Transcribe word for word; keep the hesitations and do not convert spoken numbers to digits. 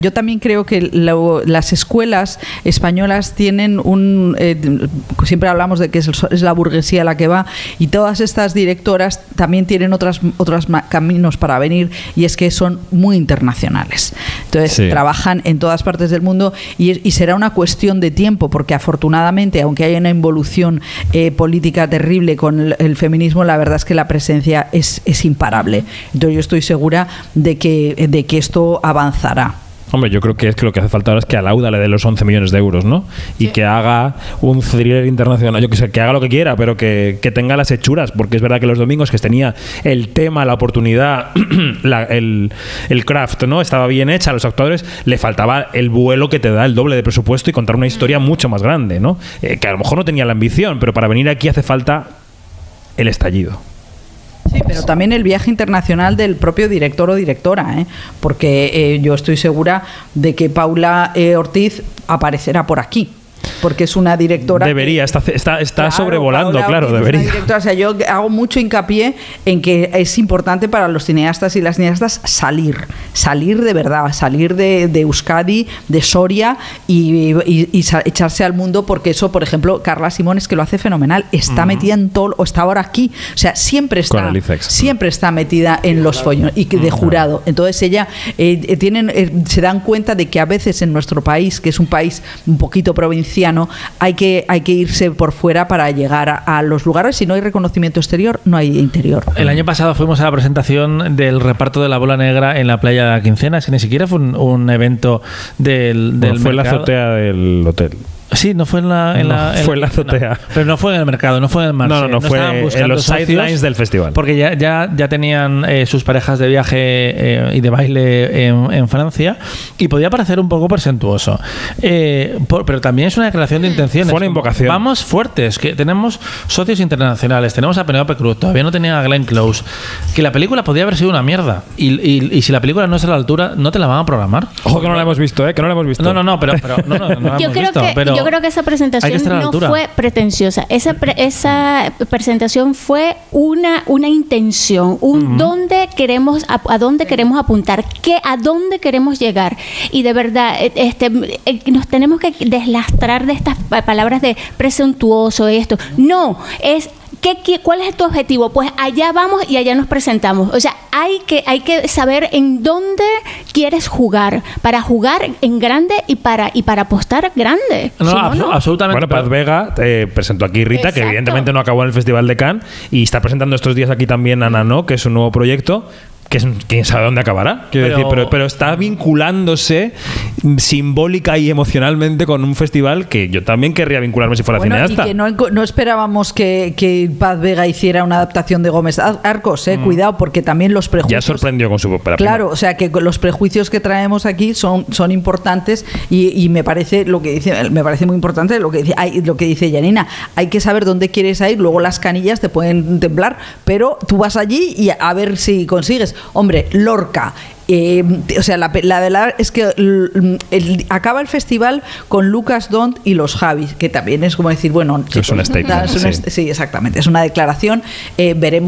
Yo también creo que lo, las escuelas españolas tienen un... Eh, siempre hablamos de que es, es la burguesía la que va, y todas estas directoras también tienen otras, otros caminos para venir, y es que son muy internacionales. Entonces, sí. trabajan en todas partes del mundo, y, y será una cuestión de tiempo, porque afortunadamente, aunque haya una involución eh, política terrible con el, el feminismo, la verdad es que la presencia es, es imparable. Entonces yo estoy segura de que, de que esto avanzará. Hombre, yo creo que es que lo que hace falta ahora es que a Lauda le dé los once millones de euros, ¿no? Y sí. que haga un thriller internacional, yo que sé, que haga lo que quiera, pero que, que tenga las hechuras, porque es verdad que los domingos que tenía el tema, la oportunidad, la, el, el craft, ¿no? Estaba bien hecha, a los actores le faltaba el vuelo que te da el doble de presupuesto y contar una historia mucho más grande, ¿no? Eh, que a lo mejor no tenía la ambición, pero para venir aquí hace falta el estallido. Sí, pero también el viaje internacional del propio director o directora, ¿eh? Porque eh, yo estoy segura de que Paula eh, Ortiz aparecerá por aquí. Porque es una directora... Debería, que, está, está, está claro, sobrevolando, Paula claro, Ortiz debería. Es una directora, o sea, yo hago mucho hincapié en que es importante para los cineastas y las cineastas salir, salir de verdad, salir de, de Euskadi, de Soria y, y, y echarse al mundo, porque eso, por ejemplo, Carla Simones, que lo hace fenomenal, está uh-huh. metida en todo, o está ahora aquí, o sea, siempre está, siempre está metida en los follones y de jurado. Entonces ella, eh, tienen, eh, se dan cuenta de que a veces en nuestro país, que es un país un poquito provinciano, hay que, hay que irse por fuera para llegar a, a los lugares. Si no hay reconocimiento exterior, no hay interior. El año pasado fuimos a la presentación del reparto de La Bola Negra en la playa de la Quincena, si ni siquiera fue un, un evento del, del bueno, fue mercado. en la azotea del hotel. Sí, no fue en la... En no, la en fue en la azotea. No, pero no fue en el mercado, no fue en el Marché. No, no, no, no fue en los sidelines del festival. Porque ya, ya, ya tenían eh, sus parejas de viaje eh, y de baile en, en Francia, y podía parecer un poco presuntuoso. Eh, por, pero también es una declaración de intenciones. Fue una invocación. Vamos fuertes, que tenemos socios internacionales, tenemos a Penélope Cruz, todavía no tenía a Glenn Close, que la película podía haber sido una mierda. Y, y, y si la película no es a la altura, no te la van a programar. Ojo que no la hemos visto, ¿eh? Que no la hemos visto. No, no, no, pero, pero no, no, no la yo hemos creo visto. Que, pero yo creo que esa presentación no fue pretenciosa. Esa, pre, esa presentación fue una, una intención, un uh-huh. dónde queremos, a, a dónde queremos apuntar, qué, a dónde queremos llegar. Y de verdad, este, nos tenemos que deslastrar de estas palabras de presuntuoso, esto. No, es... ¿Qué, qué, ¿Cuál es tu objetivo? Pues allá vamos y allá nos presentamos. O sea, hay que, hay que saber en dónde quieres jugar, para jugar en grande y para, y para apostar grande. No, si no, abs- no. absolutamente. Bueno, Paz Vega eh, presentó aquí Rita, Exacto. que evidentemente no acabó en el Festival de Cannes, y está presentando estos días aquí también Ana No, que es un nuevo proyecto, que es, quién sabe dónde acabará. Quiero pero, decir, pero, pero está vinculándose simbólica y emocionalmente con un festival que yo también querría vincularme si fuera bueno, cineasta. Y que no, no esperábamos que, que Paz Vega hiciera una adaptación de Gómez Arcos, eh, mm. cuidado, porque también los prejuicios... Ya sorprendió con su ópera. Claro, o sea que los prejuicios que traemos aquí son, son importantes, y, y me parece lo que dice, me parece muy importante lo que dice, hay, lo que dice Janina. Hay que saber dónde quieres ir, luego las canillas te pueden temblar, pero tú vas allí y a ver si consigues. Hombre, Lorca. Eh, o sea, la, la verdad es que el, el, acaba el festival con Lucas Dont y los Javis, que también es como decir, bueno, es un statement. Es un, sí. sí, exactamente. Es una declaración. Eh, veremos.